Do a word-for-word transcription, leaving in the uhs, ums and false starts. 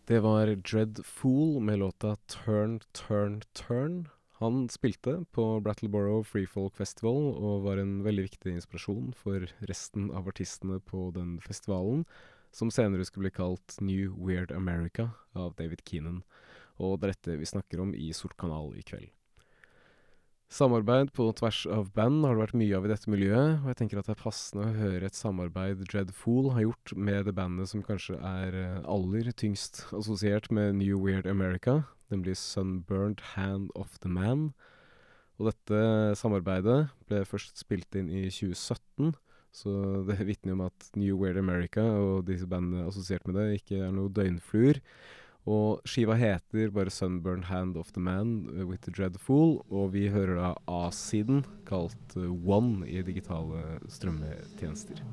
Det var Dread Fool med låta Turn, Turn, Turn. Han spilte på Brattleboro Free Folk Festival og var en veldig viktig inspirasjon for resten av artistene på den festivalen, som senere skulle bli kalt New Weird America av David Keenan. Og det er dette vi snakker om i Sort Kanal i kveld. Samarbeid på tvers av band har det vært mye av i dette miljøet, og jeg tenker at det er passende å høre et samarbeid Dread Fool har gjort med det bandet som kanskje er eh, aller tyngst assosiert med New Weird America, nemlig Sunburned Hand of the Man. Og dette samarbeidet ble først spilt inn i tjue sytten, så det vitner om at New Weird America og disse bandene assosiert med det ikke er noe døgnfluer. Og skiva heter bare Sunburned Hand of the Man uh, with the Dread Fool, og vi hører da A-siden kalt uh, One i digitale strømmetjenester.